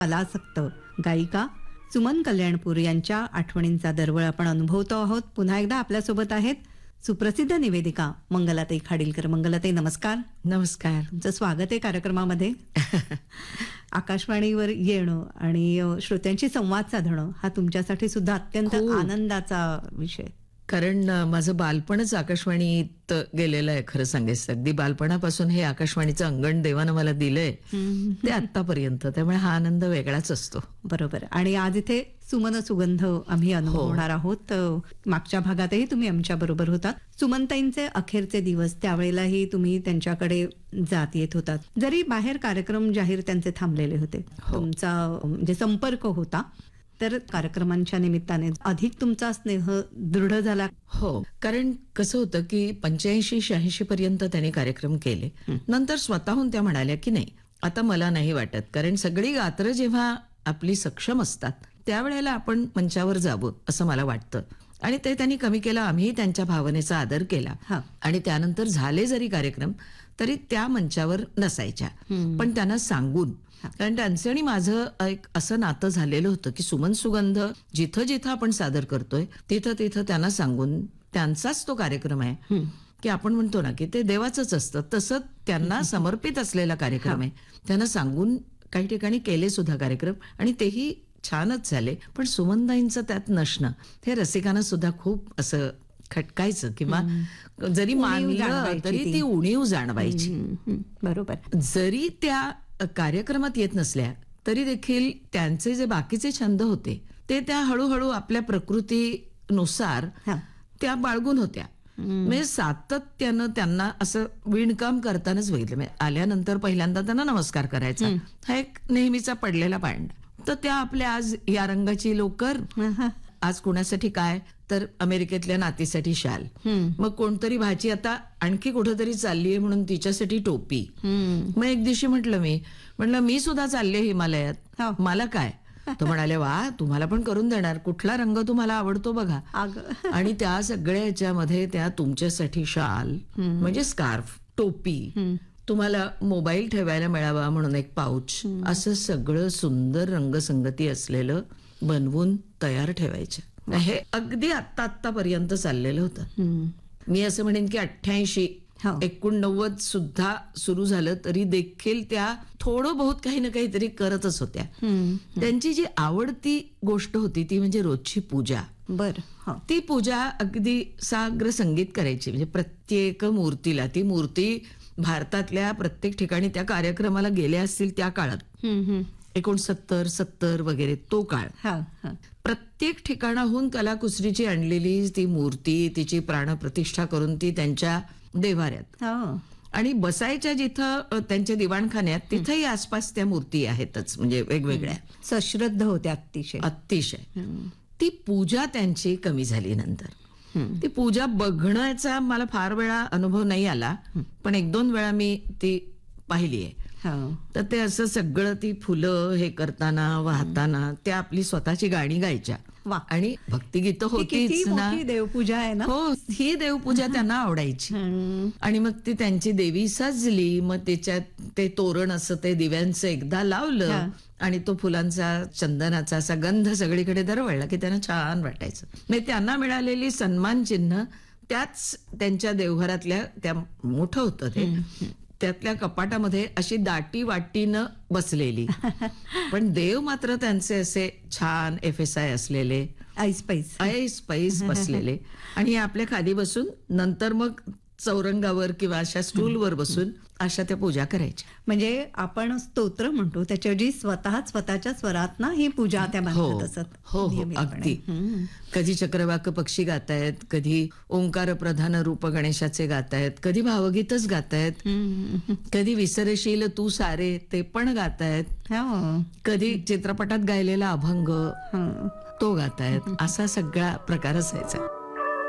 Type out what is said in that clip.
कलासक्त गायिका सुमन कल्याणपूर यांच्या आठवणींचा दरवळ आपण अनुभवतो आहोत. पुन्हा एकदा आपल्यासोबत आहेत सुप्रसिद्ध निवेदिका मंगलाताई खाडीलकर. मंगलाताई, नमस्कार. नमस्कार. तुमचं स्वागत आहे कार्यक्रमामध्ये. आकाशवाणीवर येणं आणि श्रोत्यांशी संवाद साधणं हा तुमच्यासाठी सुद्धा अत्यंत आनंदाचा विषय. कारण माझं बालपणच आकाशवाणीत गेलेलं आहे. खरं सांगायचं अगदी बालपणापासून हे आकाशवाणीचं अंगण देवानं मला दिलंय ते आतापर्यंत. त्यामुळे हा आनंद वेगळाच असतो. बरोबर. आणि आज इथे सुमन सुगंध आम्ही अनुभवणार आहोत. मागच्या भागातही तुम्ही आमच्या बरोबर होतात. सुमनताईंचे अखेरचे दिवस, त्यावेळेलाही तुम्ही त्यांच्याकडे जात येत होतात. जरी बाहेर कार्यक्रम जाहीर त्यांचे थांबलेले होते, तुमचा म्हणजे संपर्क होता, तर कार्यक्रमांच्या निमित्ताने अधिक तुमचा स्नेह दृढ झाला. हो, कारण कसं होतं की 85-86 पर्यंत त्यांनी कार्यक्रम केले. नंतर स्वतःहून त्या म्हणाल्या की नाही, आता मला नाही वाटत. कारण सगळी गात्रं जेव्हा आपली सक्षम असतात त्यावेळेला आपण मंचावर जावं असं मला वाटतं. आणि ते त्यांनी कमी केलं. आम्ही त्यांच्या भावनेचा आदर केला. आणि त्यानंतर झाले जरी कार्यक्रम तरी त्या मंचावर नसायच्या, पण त्यांना सांगून. कारण त्यांचं आणि माझं एक असं नातं झालेलं होतं की सुमन सुगंध जिथं जिथं आपण सादर करतोय तिथं तिथं त्यांना सांगून, त्यांचाच तो कार्यक्रम आहे की आपण म्हणतो ना की ते देवाचंच असतं, तसं त्यांना समर्पित असलेला कार्यक्रम आहे. त्यांना सांगून काही ठिकाणी केले सुद्धा कार्यक्रम आणि तेही छानच झाले. पण सुमनताईंचं त्यात नसणं हे रसिकांना सुद्धा खूप असं खटकायचं किंवा जरी मानलं तरी ती उणीव जाणवायची. बरोबर. जरी त्या कार्यक्रमात येत नसल्या तरी देखील त्यांचे जे बाकीचे छंद होते ते त्या हळूहळू आपल्या प्रकृतीनुसार त्या बाळगून होत्या. म्हणजे सातत्यानं त्यांना असं विणकाम करतानाच बघितलं. म्हणजे आल्यानंतर पहिल्यांदा त्यांना नमस्कार करायचा, हा एक नेहमीचा पडलेला पांडा. तर त्या आपल्या आज या रंगाची लोकर, आज कुणासाठी काय, तर अमेरिकेतल्या नातीसाठी शाल, मग कोणतरी भाची आता आणखी कुठेतरी चाललीये म्हणून तिच्यासाठी टोपी. मग एक दिवशी म्हटलं मी सुद्धा चालले हिमालयात, मला काय. तो म्हणाले, वा, तुम्हाला पण करून देणार, कुठला रंग तुम्हाला आवडतो बघा. आणि त्या सगळ्या याच्यामध्ये त्या तुमच्यासाठी शाल म्हणजे स्कार्फ, टोपी, तुम्हाला मोबाईल ठेवायला मिळावा म्हणून एक पाऊच, असं सगळं सुंदर रंगसंगती असलेलं बनवून तयार ठेवायचं. हे अगदी आत्तापर्यंत चाललेलं होतं. मी असं म्हणेन की 88-89 सुद्धा सुरू झालं तरी देखील त्या थोडं बहुत काही ना काहीतरी करतच होत्या. त्यांची जी आवडती गोष्ट होती ती म्हणजे रोजची पूजा. ती पूजा अगदी साग्र संगीत करायची. म्हणजे प्रत्येक मूर्तीला, ती मूर्ती भारतातल्या प्रत्येक ठिकाणी त्या कार्यक्रमाला गेल्या असतील त्या काळात, 69-70 वगैरे तो काळ, प्रत्येक ठिकाणाहून कलाकुसरीची आणलेली ती मूर्ती, तिची प्राणप्रतिष्ठा करून ती त्यांच्या देव्हाऱ्यात आणि बसायच्या जिथं त्यांच्या दिवाणखान्यात, तिथंही आसपास त्या मूर्ती आहेतच, म्हणजे वेगवेगळ्या. सश्रद्ध होत्या अतिशय. ती पूजा त्यांची कमी झाली नंतर. ती पूजा बघण्याचा मला फार वेळा अनुभव नाही आला, पण 1-2 वेळा मी ती पाहिली आहे. तर ते असं सगळं ती फुलं हे करताना, वाहताना त्या आपली स्वतःची गाणी गायच्या आणि भक्तिगीतं होतीच ना. देवपूजा आहे ना. हो, ही देवपूजा त्यांना आवडायची. आणि मग ती त्यांची देवी सजली, मग त्याच्यात ते तोरण असं ते दिव्यांचं एकदा लावलं आणि तो फुलांचा, चंदनाचा असा गंध सगळीकडे दरवळला की त्यांना छान वाटायचं. म्हणजे त्यांना मिळालेली सन्मान चिन्ह त्याच त्यांच्या देवघरातल्या, त्या मोठं होतं ते, त्यातल्या कपाटामध्ये अशी दाटी वाटीनं बसलेली. पण देव मात्र त्यांचे असे छान FSI असलेले, ऐस बसलेले. आणि आपल्या खाली बसून, नंतर मग चौरंगावर किंवा अशा स्टूलवर बसून अशा त्या पूजा करायच्या. म्हणजे आपण स्तोत्र म्हणतो त्याच्याऐवजी स्वतःच्या स्वरात ना ही पूजा त्या बांधत असत. हो, अगदी. कधी चक्रवाक पक्षी गातायत, कधी ओंकार प्रधान रूप गणेशाचे गातायत, कधी भावगीतच गातायत, कधी विसरशील तू सारे ते पण गातायत, कधी चित्रपटात गायलेला अभंग तो गातायत. असा सगळा प्रकार असायचा.